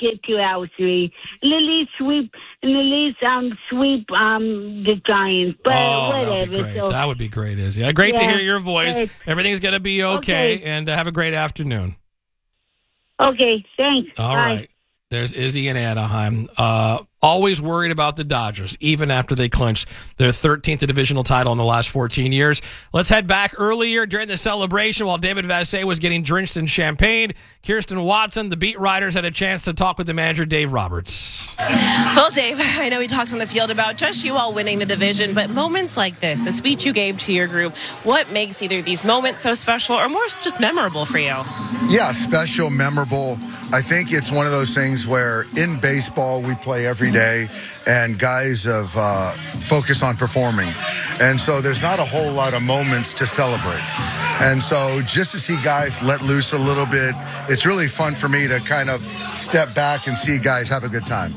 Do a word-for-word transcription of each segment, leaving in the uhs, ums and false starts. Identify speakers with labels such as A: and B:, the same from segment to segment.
A: get to our three. And at least sweep, and at least um sweep um the Giants. But
B: oh,
A: whatever.
B: That would be great.
A: So,
B: that would be great, Izzy. Yeah, great
A: yeah,
B: to hear your voice.
A: great.
B: Everything's going to be okay,
A: okay.
B: and uh, have a great afternoon.
A: Okay, thanks.
B: All
A: Bye.
B: right. There's Izzy in Anaheim. Uh, always worried about the Dodgers, even after they clinched their thirteenth divisional title in the last fourteen years. Let's head back earlier during the celebration while David Vassegh was getting drenched in champagne. Kirsten Watson, the beat writers, had a chance to talk with the manager, Dave Roberts.
C: Well, Dave, I know we talked on the field about just you all winning the division, but moments like this, the speech you gave to your group, what makes either these moments so special or more just memorable for you?
D: Yeah, special, memorable. I think it's one of those things where in baseball we play every day and guys have uh, focus on performing. And so there's not a whole lot of moments to celebrate. And so just to see guys let loose a little bit, it's really fun for me to kind of step back and see guys have a good time.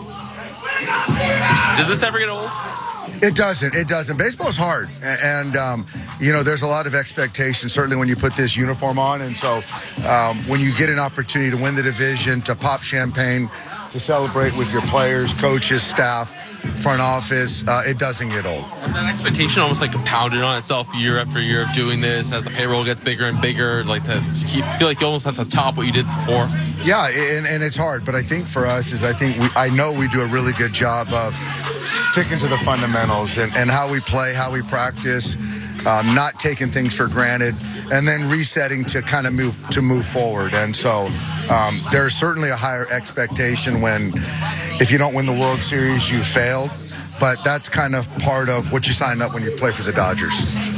E: Does this ever get old?
D: It doesn't. It doesn't. Baseball is hard. And, um, you know, there's a lot of expectation, certainly when you put this uniform on. And so um, when you get an opportunity to win the division, to pop champagne, to celebrate with your players, coaches, staff, front office, uh, it doesn't get old.
E: And that expectation almost like compounded on itself year after year of doing this as the payroll gets bigger and bigger, like to keep, feel like you almost at the top what you did before.
D: Yeah, and, and it's hard. But I think for us is I think we, I know we do a really good job of sticking to the fundamentals and, and how we play, how we practice, um, not taking things for granted, and then resetting to kind of move to move forward. And so um, there's certainly a higher expectation when if you don't win the World Series, you failed. But that's kind of part of what you sign up when you play for the Dodgers.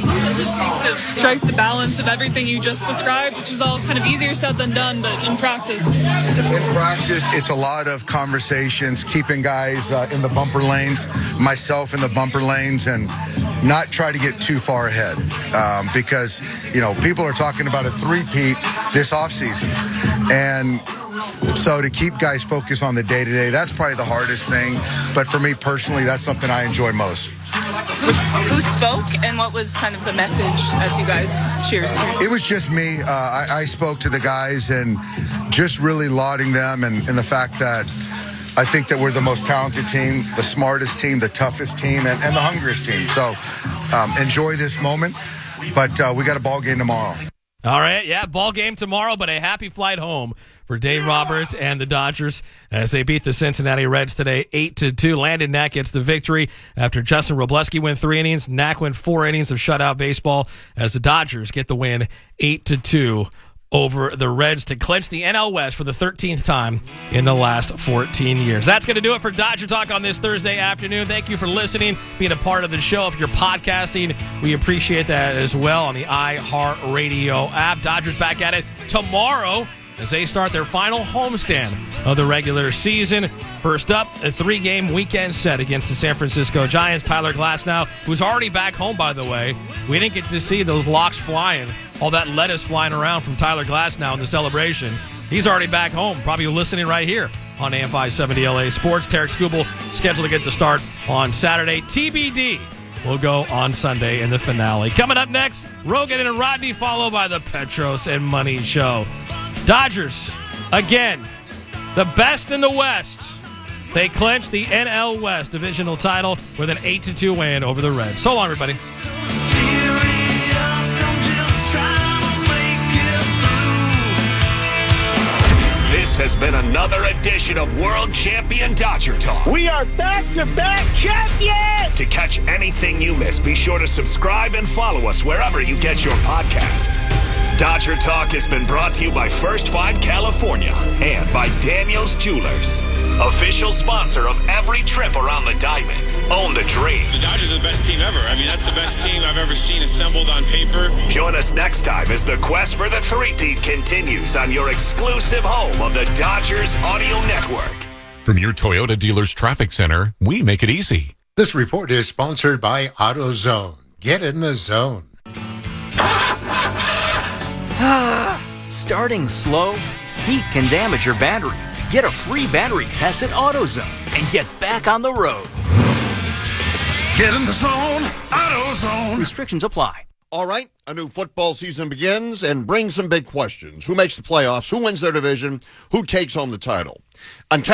F: To strike the balance of everything you just described, which is all kind of easier said than done, but in practice.
D: In practice, it's a lot of conversations, keeping guys uh, in the bumper lanes, myself in the bumper lanes, and not try to get too far ahead. Um, because, you know, people are talking about a three-peat this offseason. And so to keep guys focused on the day-to-day, that's probably the hardest thing. But for me personally, that's something I enjoy most.
G: Who, who spoke and what was kind of the message as you guys cheers?
D: It was just me. Uh, I, I spoke to the guys and just really lauding them and, and the fact that I think that we're the most talented team, the smartest team, the toughest team, and, and the hungriest team. So um, enjoy this moment. But uh, we got a ball game tomorrow.
B: All right, yeah, ball game tomorrow, but a happy flight home for Dave Roberts and the Dodgers as they beat the Cincinnati Reds today eight to two. Landon Knack gets the victory after Justin Wrobleski went three innings. Knack went four innings of shutout baseball as the Dodgers get the win eight to two over the Reds to clinch the N L West for the thirteenth time in the last fourteen years. That's going to do it for Dodger Talk on this Thursday afternoon. Thank you for listening, being a part of the show. If you're podcasting, we appreciate that as well on the iHeartRadio app. Dodgers back at it tomorrow as they start their final homestand of the regular season. First up, a three-game weekend set against the San Francisco Giants. Tyler Glasnow, who's already back home, by the way. We didn't get to see those locks flying, all that lettuce flying around from Tyler Glasnow in the celebration. He's already back home, probably listening right here on A M five seventy L A Sports. Tarek Skubal scheduled to get the start on Saturday. T B D will go on Sunday in the finale. Coming up next, Rogan and Rodney, followed by the Petros and Money Show. Dodgers, again, the best in the West. They clinch the N L West divisional title with an eight to two win over the Reds. So long, everybody.
H: This has been another edition of World Champion Dodger Talk.
I: We are back-to-back champions!
H: To catch anything you miss, be sure to subscribe and follow us wherever you get your podcasts. Dodger Talk has been brought to you by First Five California and by Daniels Jewelers, official sponsor of every trip around the diamond. Own the dream.
J: The Dodgers are the best team ever. I mean, that's the best team I've ever seen assembled on paper.
H: Join us next time as the quest for the three-peat continues on your exclusive home of the Dodgers Audio Network.
K: From your Toyota dealer's traffic center, we make it easy.
L: This report is sponsored by AutoZone. Get in the zone.
M: Starting slow? Heat can damage your battery. Get a free battery test at AutoZone and get back on the road.
N: Get in the zone, AutoZone.
M: Restrictions apply.
O: All right, a new football season begins and brings some big questions. Who makes the playoffs? Who wins their division? Who takes home the title? On